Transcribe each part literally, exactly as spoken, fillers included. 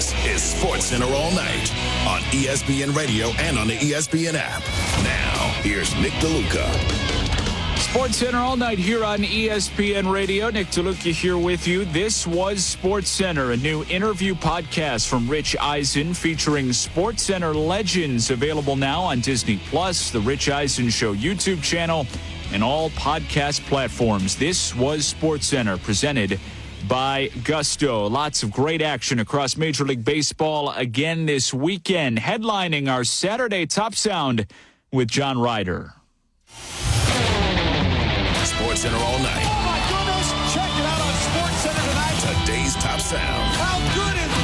This is SportsCenter All Night on E S P N Radio and on the E S P N app. Now, here's Nick DeLuca. SportsCenter All Night here on E S P N Radio. Nick DeLuca here with you. This was SportsCenter, a new interview podcast from Rich Eisen featuring SportsCenter legends, available now on Disney Plus, the Rich Eisen Show YouTube channel, and all podcast platforms. This was SportsCenter, presented by Gusto. Lots of great action across Major League Baseball again this weekend. Headlining our Saturday Top Sound with John Ryder. SportsCenter All Night. Oh, my goodness. Check it out on SportsCenter tonight. Today's Top Sound. How good is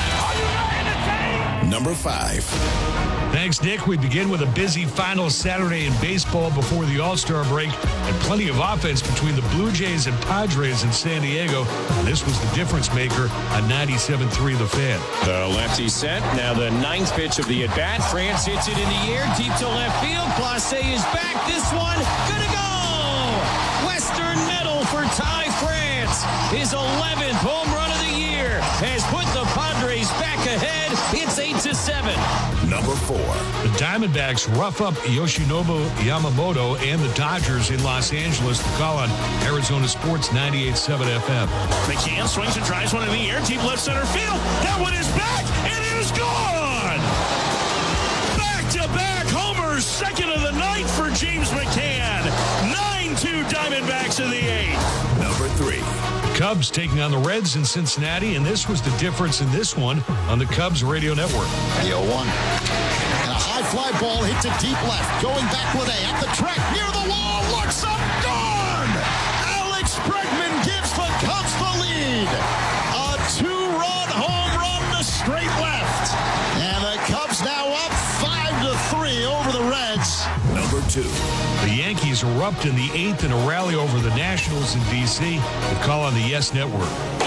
that? Are you ready to take? Number five. Thanks, Nick. We begin with a busy final Saturday in baseball before the All-Star break, and plenty of offense between the Blue Jays and Padres in San Diego. This was the difference maker on ninety-seven three The Fan. The lefty set. Now the ninth pitch of the at-bat. France hits it in the air, deep to left field. Clase is back. This one, gonna go! Western Medal for Ty France. His eleventh home run of the year has put the Padres back ahead. It's eight to seven. Number four. The Diamondbacks rough up Yoshinobu Yamamoto and the Dodgers in Los Angeles. The call on Arizona Sports ninety-eight point seven F M. McCann swings and tries one in the air, deep left center field. That one is back. It is gone. Back-to-back homers, second of the night for James McCann. nine two Diamondbacks in the eighth. Number three. Cubs taking on the Reds in Cincinnati, and this was the difference in this one on the Cubs radio network. The oh one. And a high fly ball hit to deep left. Going back with a at the track near the wall. Looks up. Gone! Alex Bregman gives the Cubs the lead. A two-run home run to straight left. And the Cubs now up five to three over the Reds. Number two. The Yankees erupt in the eighth in a rally over the Nationals in D C. The call on the Yes Network.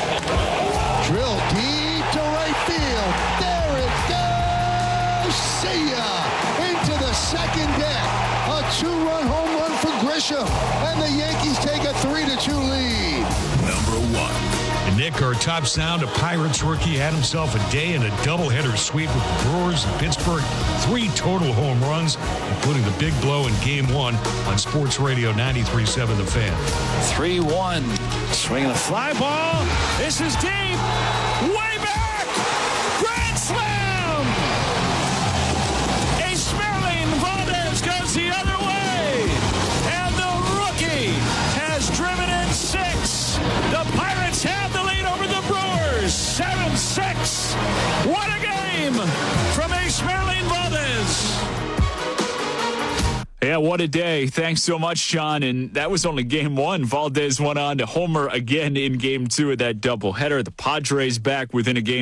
Drill deep to right field. There it goes. See ya. Into the second deck. A two-run home run for Grisham. And the Yankees take a three to two lead. Number one. And Nick, our top sound, a Pirates rookie, had himself a day in a doubleheader sweep with the Brewers and Pittsburgh. Three total home runs, including the big blow in Game One on Sports Radio ninety-three point seven The Fan. three one. Swinging a fly ball. This is deep. Way back. Grand slam. A Smerling Valdez goes the other way. And the rookie has driven in six. The Pirates have the lead over the Brewers. seven six. What a game from A Smerling Valdez. Yeah, what a day. Thanks so much, John. And that was only game one. Valdez went on to homer again in game two of that doubleheader. The Padres back within a game.